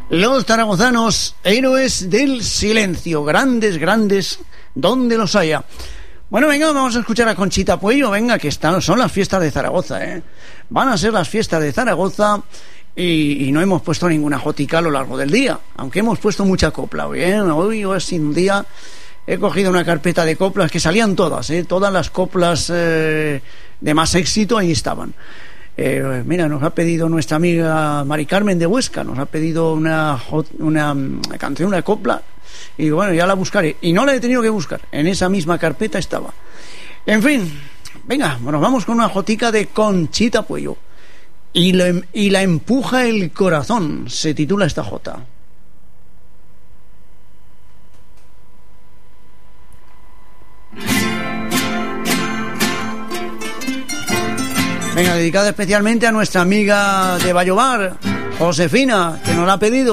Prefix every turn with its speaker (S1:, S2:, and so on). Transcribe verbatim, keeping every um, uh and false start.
S1: Los zaragozanos, héroes del silencio, grandes, grandes, donde los haya. Bueno, venga, vamos a escuchar a Conchita Puello, venga, que están, son las fiestas de Zaragoza, ¿eh? Van a ser las fiestas de Zaragoza y, y no hemos puesto ninguna jotica a lo largo del día, aunque hemos puesto mucha copla, hoy, ¿eh? Hoy, hoy sin un día, he cogido una carpeta de coplas que salían todas, ¿eh? Todas las coplas eh, de más éxito, ahí estaban. Eh, mira, nos ha pedido nuestra amiga Mari Carmen de Huesca, nos ha pedido una, una, una canción, una copla, y bueno, ya la buscaré, y no la he tenido que buscar, en esa misma carpeta estaba. En fin, venga, nos vamos con una jotica de Conchita Puello, y, lo, y la empuja el corazón, se titula esta jota. Venga, dedicada especialmente a nuestra amiga de Vallobar, Josefina, que nos la ha pedido.